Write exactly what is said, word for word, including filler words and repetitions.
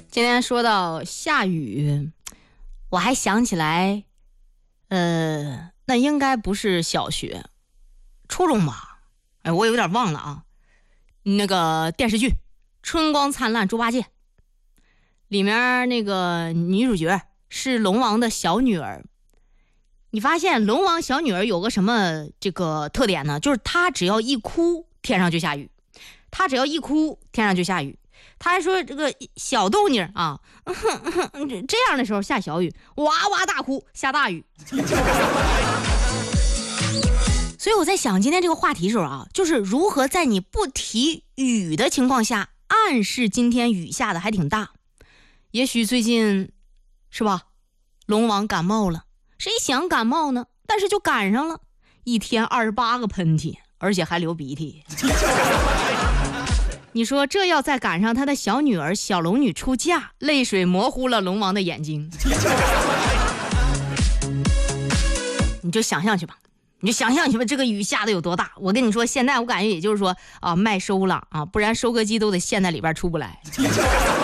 今天说到下雨，我还想起来，呃，那应该不是小学，初中吧？哎，我有点忘了啊。那个电视剧《春光灿烂猪八戒》里面那个女主角是龙王的小女儿。你发现龙王小女儿有个什么这个特点呢？就是她只要一哭，天上就下雨；她只要一哭，天上就下雨。他还说这个小动静啊，这样的时候下小雨，哇哇大哭，下大雨。所以我在想今天这个话题的时候啊，就是如何在你不提雨的情况下，暗示今天雨下的还挺大。也许最近是吧，龙王感冒了，谁想感冒呢？但是就赶上了，一天二十八个喷嚏，而且还流鼻涕。你说这要再赶上他的小女儿小龙女出嫁，泪水模糊了龙王的眼睛。你就想象去吧，你就想象去吧，这个雨下的有多大。我跟你说，现在我感觉也就是说啊，麦收了啊，不然收割机都得陷在里边出不来。